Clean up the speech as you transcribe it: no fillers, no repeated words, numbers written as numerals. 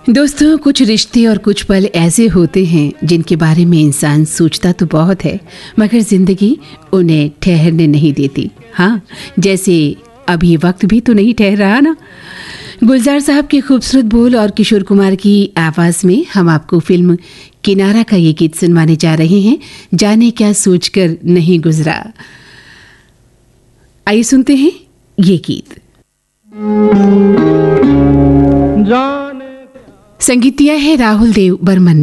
दोस्तों, कुछ रिश्ते और कुछ पल ऐसे होते हैं जिनके बारे में इंसान सोचता तो बहुत है, मगर जिंदगी उन्हें ठहरने नहीं देती। हाँ, जैसे अब ये वक्त भी तो नहीं ठहर रहा ना। गुलजार साहब के खूबसूरत बोल और किशोर कुमार की आवाज में हम आपको फिल्म किनारा का ये गीत सुनवाने जा रहे हैं, जाने क्या सोचकर नहीं गुजरा। आइए सुनते हैं ये गीत। संगीत दिया है राहुल देव बर्मन।